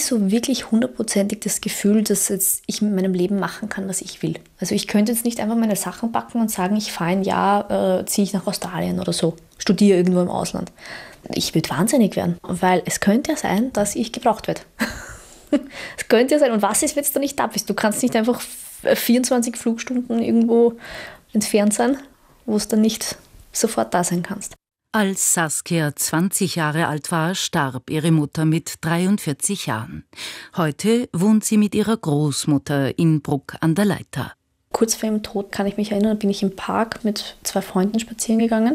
nicht so wirklich hundertprozentig das Gefühl, dass jetzt ich mit meinem Leben machen kann, was ich will. Also ich könnte jetzt nicht einfach meine Sachen packen und sagen, ich fahre ein Jahr, ziehe ich nach Australien oder so, studiere irgendwo im Ausland. Ich würde wahnsinnig werden, weil es könnte ja sein, dass ich gebraucht werde. Es könnte ja sein. Und was ist, wenn du nicht da bist? Du kannst nicht einfach 24 Flugstunden irgendwo entfernt sein, wo es dann nicht sofort da sein kannst. Als Saskia 20 Jahre alt war, starb ihre Mutter mit 43 Jahren. Heute wohnt sie mit ihrer Großmutter in Bruck an der Leitha. Kurz vor ihrem Tod, kann ich mich erinnern, bin ich im Park mit 2 Freunden spazieren gegangen.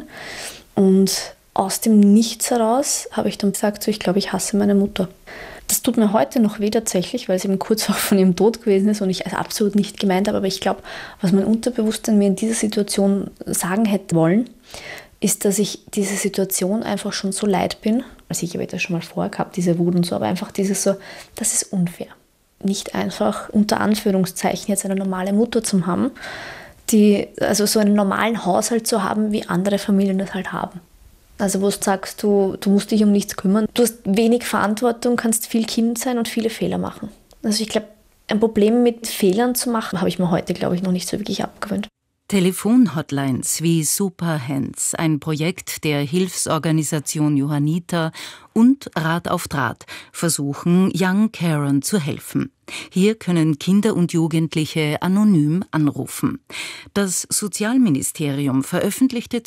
Und aus dem Nichts heraus habe ich dann gesagt, so, ich glaube, ich hasse meine Mutter. Das tut mir heute noch weh tatsächlich, weil es eben kurz auch von ihrem Tod gewesen ist und ich es absolut nicht gemeint habe. Aber ich glaube, was mein Unterbewusstsein mir in dieser Situation sagen hätte wollen, ist, dass ich diese Situation einfach schon so leid bin. Also ich habe das schon mal vorher gehabt, diese Wut und so, aber einfach dieses so, das ist unfair. Nicht einfach unter Anführungszeichen jetzt eine normale Mutter zu haben, also so einen normalen Haushalt zu haben, wie andere Familien das halt haben. Also wo du sagst, du musst dich um nichts kümmern. Du hast wenig Verantwortung, kannst viel Kind sein und viele Fehler machen. Also ich glaube, ein Problem mit Fehlern zu machen, habe ich mir heute, glaube ich, noch nicht so wirklich abgewöhnt. Telefonhotlines wie Superhands, ein Projekt der Hilfsorganisation Johanniter, und Rat auf Draht versuchen, Young Carern zu helfen. Hier können Kinder und Jugendliche anonym anrufen. Das Sozialministerium veröffentlichte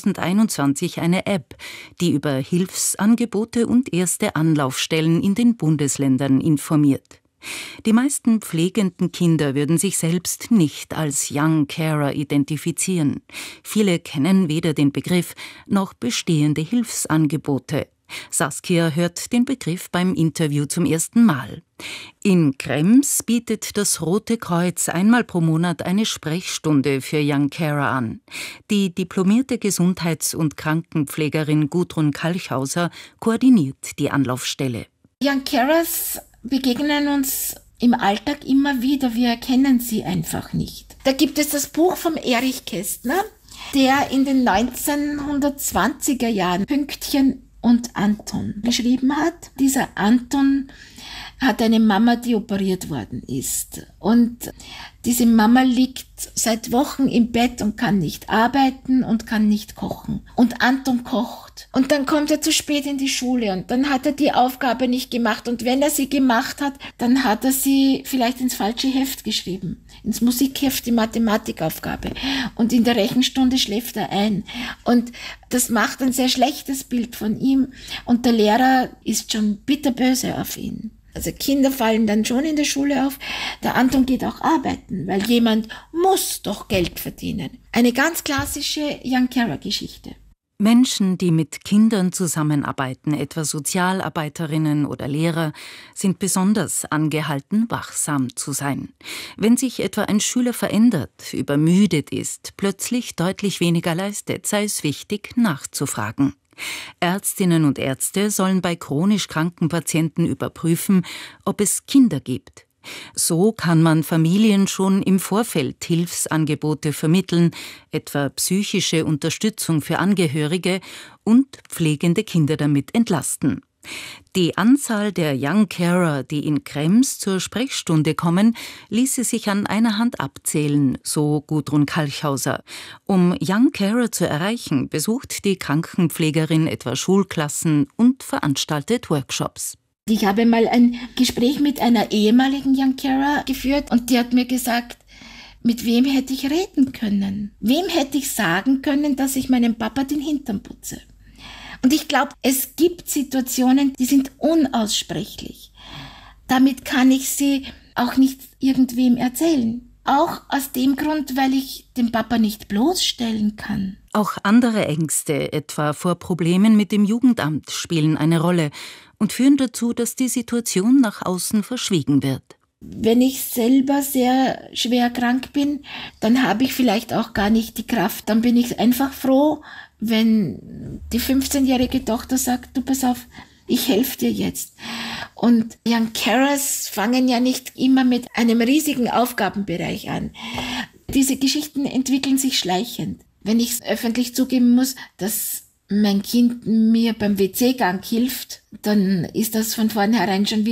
2021 eine App, die über Hilfsangebote und erste Anlaufstellen in den Bundesländern informiert. Die meisten pflegenden Kinder würden sich selbst nicht als Young Carer identifizieren. Viele kennen weder den Begriff noch bestehende Hilfsangebote. Saskia hört den Begriff beim Interview zum ersten Mal. In Krems bietet das Rote Kreuz einmal pro Monat eine Sprechstunde für Young Carer an. Die diplomierte Gesundheits- und Krankenpflegerin Gudrun Kalchhauser koordiniert die Anlaufstelle. Young Carers begegnen uns im Alltag immer wieder, wir erkennen sie einfach nicht. Da gibt es das Buch von Erich Kästner, der in den 1920er Jahren Pünktchen und Anton geschrieben hat. Dieser Anton hat eine Mama, die operiert worden ist. Und diese Mama liegt seit Wochen im Bett und kann nicht arbeiten und kann nicht kochen. Und Anton kocht. Und dann kommt er zu spät in die Schule und dann hat er die Aufgabe nicht gemacht. Und wenn er sie gemacht hat, dann hat er sie vielleicht ins falsche Heft geschrieben. Ins Musikheft, die Mathematikaufgabe. Und in der Rechenstunde schläft er ein. Und das macht ein sehr schlechtes Bild von ihm. Und der Lehrer ist schon bitterböse auf ihn. Also Kinder fallen dann schon in der Schule auf. Der Anton geht auch arbeiten, weil jemand muss doch Geld verdienen. Eine ganz klassische Young Carer-Geschichte. Menschen, die mit Kindern zusammenarbeiten, etwa Sozialarbeiterinnen oder Lehrer, sind besonders angehalten, wachsam zu sein. Wenn sich etwa ein Schüler verändert, übermüdet ist, plötzlich deutlich weniger leistet, sei es wichtig, nachzufragen. Ärztinnen und Ärzte sollen bei chronisch kranken Patienten überprüfen, ob es Kinder gibt. So kann man Familien schon im Vorfeld Hilfsangebote vermitteln, etwa psychische Unterstützung für Angehörige und pflegende Kinder damit entlasten. Die Anzahl der Young Carer, die in Krems zur Sprechstunde kommen, ließe sich an einer Hand abzählen, so Gudrun Kalchhauser. Um Young Carer zu erreichen, besucht die Krankenpflegerin etwa Schulklassen und veranstaltet Workshops. Ich habe mal ein Gespräch mit einer ehemaligen Young Carer geführt und die hat mir gesagt, mit wem hätte ich reden können? Wem hätte ich sagen können, dass ich meinem Papa den Hintern putze? Und ich glaube, es gibt Situationen, die sind unaussprechlich. Damit kann ich sie auch nicht irgendwem erzählen. Auch aus dem Grund, weil ich den Papa nicht bloßstellen kann. Auch andere Ängste, etwa vor Problemen mit dem Jugendamt, spielen eine Rolle und führen dazu, dass die Situation nach außen verschwiegen wird. Wenn ich selber sehr schwer krank bin, dann habe ich vielleicht auch gar nicht die Kraft. Dann bin ich einfach froh, wenn die 15-jährige Tochter sagt, du pass auf, ich helfe dir jetzt. Und Young Carers fangen ja nicht immer mit einem riesigen Aufgabenbereich an. Diese Geschichten entwickeln sich schleichend. Wenn ich öffentlich zugeben muss, dass mein Kind mir beim WC-Gang hilft, dann ist das von vornherein schon wieder